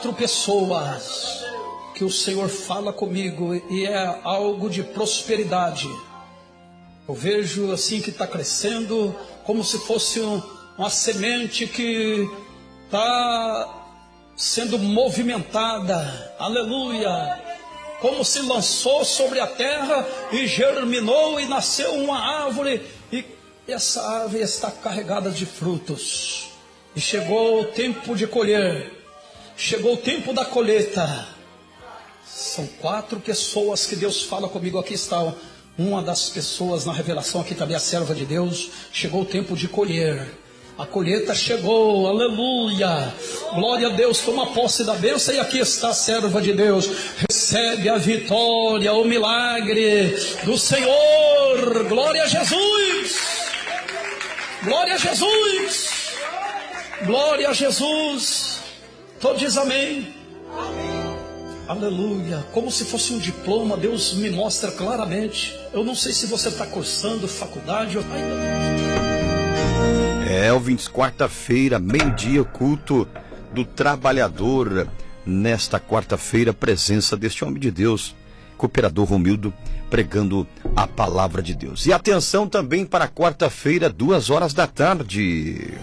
4 pessoas que o Senhor fala comigo e é algo de prosperidade. Eu vejo assim que está crescendo, como se fosse uma semente que está sendo movimentada, aleluia, como se lançou sobre a terra e germinou e nasceu uma árvore, e essa árvore está carregada de frutos, e chegou o tempo de colher, chegou o tempo da colheita. São 4 pessoas que Deus fala comigo. Aqui está uma das pessoas na revelação, aqui também a serva de Deus. Chegou o tempo de colher, a colheita chegou, aleluia, glória a Deus. Toma posse da bênção, e aqui está a serva de Deus. Recebe a vitória, o milagre do Senhor. Glória a Jesus, glória a Jesus, glória a Jesus. Todos diz amém. Aleluia, como se fosse um diploma, Deus me mostra claramente. Eu não sei se você está cursando faculdade ou ouvintes, quarta-feira, meio-dia, culto do trabalhador. Nesta quarta-feira, presença deste homem de Deus, cooperador Romildo, pregando a palavra de Deus. E atenção também para quarta-feira, 2 horas da tarde.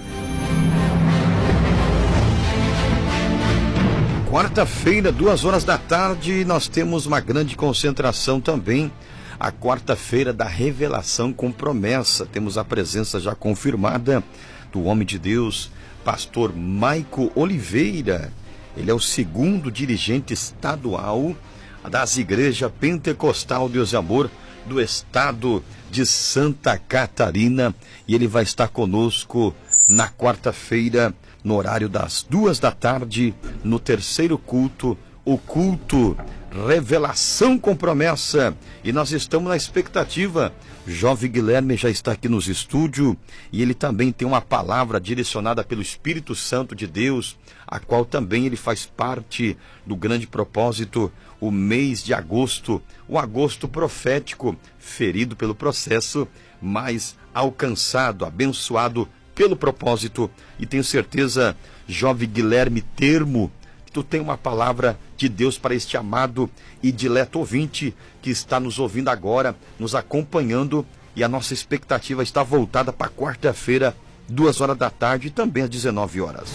Quarta-feira, 2 horas da tarde, nós temos uma grande concentração também. A quarta-feira da revelação com promessa. Temos a presença já confirmada do homem de Deus, pastor Maico Oliveira. Ele é o 2º dirigente estadual das igrejas pentecostal Deus e Amor do estado de Santa Catarina. E ele vai estar conosco na quarta-feira, no horário das 2 da tarde, no 3º culto, o culto Revelação com Promessa. E nós estamos na expectativa. Jovem Guilherme já está aqui nos estúdios e ele também tem uma palavra direcionada pelo Espírito Santo de Deus, a qual também ele faz parte do grande propósito, o mês de agosto, o agosto profético, ferido pelo processo, mas alcançado, abençoado pelo propósito. E tenho certeza, jovem Guilherme Termo, que tu tem uma palavra de Deus para este amado e dileto ouvinte que está nos ouvindo agora, nos acompanhando, e a nossa expectativa está voltada para quarta-feira, 2 horas da tarde e também às 19 horas.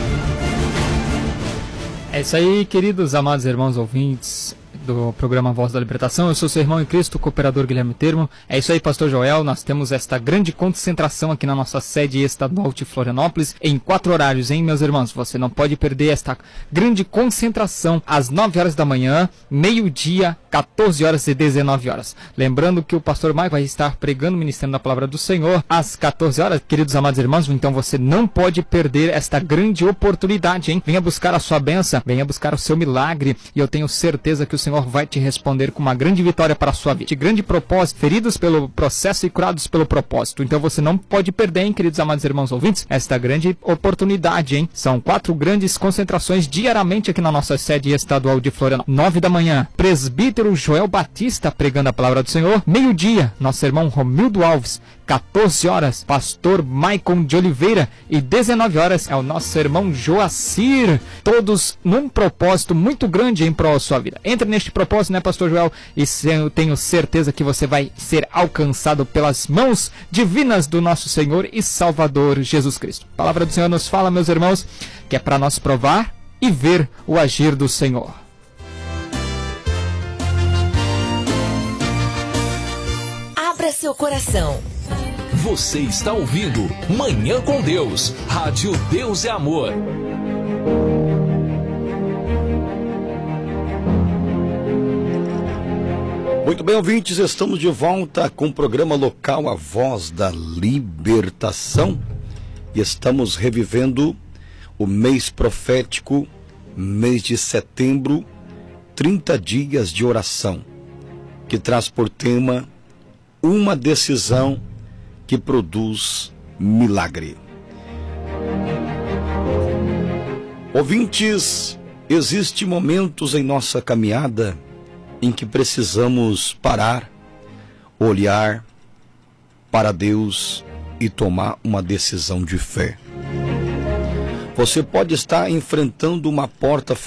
É isso aí, queridos amados irmãos ouvintes do programa Voz da Libertação. Eu sou seu irmão em Cristo, cooperador Guilherme Termo. É isso aí, pastor Joel. Nós temos esta grande concentração aqui na nossa sede estadual de Florianópolis, em 4 horários, hein, meus irmãos? Você não pode perder esta grande concentração às 9 horas da manhã, meio-dia, 14 horas e 19 horas. Lembrando que o pastor Maicon vai estar pregando, ministrando a palavra do Senhor às 14 horas, queridos amados irmãos. Então você não pode perder esta grande oportunidade, hein? Venha buscar a sua bênção, venha buscar o seu milagre, e eu tenho certeza que o Senhor vai te responder com uma grande vitória para a sua vida. De grande propósito, feridos pelo processo e curados pelo propósito. Então você não pode perder, hein, queridos amados irmãos ouvintes, esta grande oportunidade, hein? São 4 grandes concentrações diariamente aqui na nossa sede estadual de Florianópolis. 9 da manhã, presbítero Joel Batista pregando a palavra do Senhor. Meio-dia, nosso irmão Romildo Alves. 14 horas, pastor Maicon de Oliveira. E 19 horas é o nosso irmão Joacir. Todos num propósito muito grande em prol da sua vida. Entre neste propósito, né, pastor Joel? E eu tenho certeza que você vai ser alcançado pelas mãos divinas do nosso Senhor e Salvador Jesus Cristo. A palavra do Senhor nos fala, meus irmãos, que é para nós provar e ver o agir do Senhor. Abra seu coração. Você está ouvindo Manhã com Deus, Rádio Deus é Amor. Muito bem, ouvintes, estamos de volta com o programa local A Voz da Libertação. E estamos revivendo o mês profético, mês de setembro, 30 dias de oração, que traz por tema uma decisão que produz milagre. Ouvintes, existem momentos em nossa caminhada em que precisamos parar, olhar para Deus e tomar uma decisão de fé. Você pode estar enfrentando uma porta